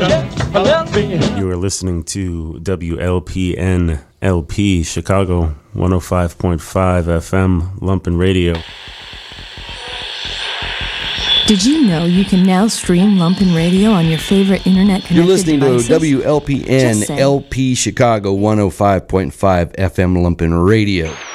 You are listening to WLPN LP Chicago 105.5 FM Lumpen Radio. Did you know you can now stream Lumpen Radio on your favorite internet-connected You're listening devices? to WLPN LP Chicago 105.5 FM Lumpen Radio.